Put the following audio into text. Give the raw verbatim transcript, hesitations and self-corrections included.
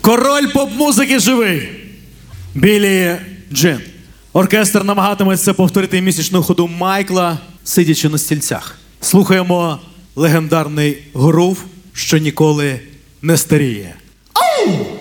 Король поп-музики живий. Білі Джин. Оркестр намагатиметься повторити місячну ходу Майкла, сидячи на стільцях. Слухаємо легендарний грув, що ніколи не старіє.